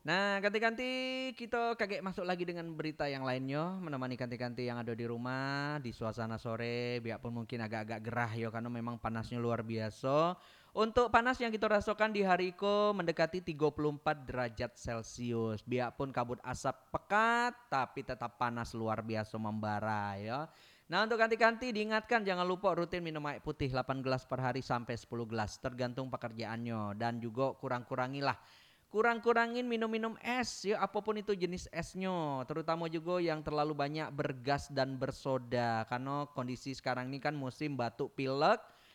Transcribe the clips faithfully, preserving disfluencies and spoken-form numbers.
Nah, ganti-ganti kita kaget masuk lagi dengan berita yang lainnya, menemani kanti-kanti yang ada di rumah di suasana sore, biarpun mungkin agak-agak gerah ya karena memang panasnya luar biasa. Untuk panas yang kita rasakan di hari ko mendekati tiga puluh empat derajat Celcius. Biarpun kabut asap pekat tapi tetap panas luar biasa membara ya. Nah, untuk kanti-kanti diingatkan jangan lupa rutin minum air putih delapan gelas per hari sampai sepuluh gelas tergantung pekerjaannya dan juga kurang-kurangilah kurang-kurangin minum-minum es ya apapun itu jenis esnya terutama juga yang terlalu banyak bergas dan bersoda karena kondisi sekarang ini kan musim batuk pilek,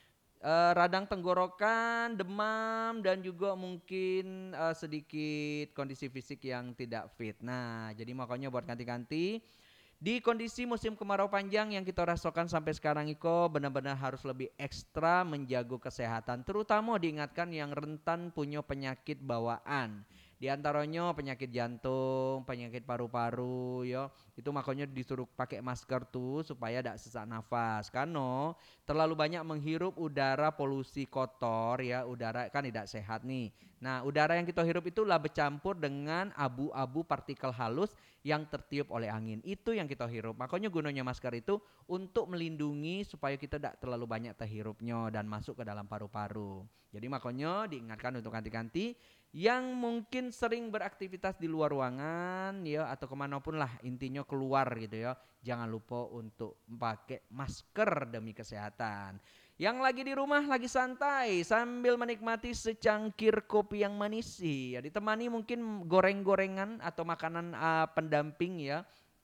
eh, radang tenggorokan, demam dan juga mungkin eh, sedikit kondisi fisik yang tidak fit. Nah, jadi makanya buat ganti-ganti di kondisi musim kemarau panjang yang kita rasakan sampai sekarang Iko benar-benar harus lebih ekstra menjaga kesehatan terutama diingatkan yang rentan punya penyakit bawaan. Di antaranya penyakit jantung, penyakit paru-paru ya. Itu makanya disuruh pakai masker tuh supaya tidak sesak nafas. Karena terlalu banyak menghirup udara polusi kotor ya, udara kan tidak sehat nih. Nah, udara yang kita hirup itulah bercampur dengan abu-abu partikel halus yang tertiup oleh angin. Itu yang kita hirup. Makanya gunanya masker itu untuk melindungi supaya kita tidak terlalu banyak terhirupnya dan masuk ke dalam paru-paru. Jadi makanya diingatkan untuk ganti-ganti yang mungkin sering beraktivitas di luar ruangan ya atau kemanapun lah intinya keluar gitu ya. Jangan lupa untuk pakai masker demi kesehatan. Yang lagi di rumah lagi santai sambil menikmati secangkir kopi yang manis ya ditemani mungkin goreng-gorengan atau makanan uh, pendamping ya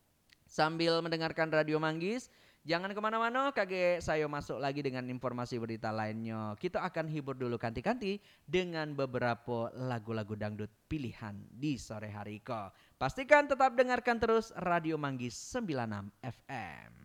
sambil mendengarkan Radio Manggis. Jangan kemana-mana, kage saya masuk lagi dengan informasi berita lainnya. Kita akan hibur dulu kanti-kanti dengan beberapa lagu-lagu dangdut pilihan di sore hari ko. Pastikan tetap dengarkan terus Radio Manggis sembilan puluh enam F M.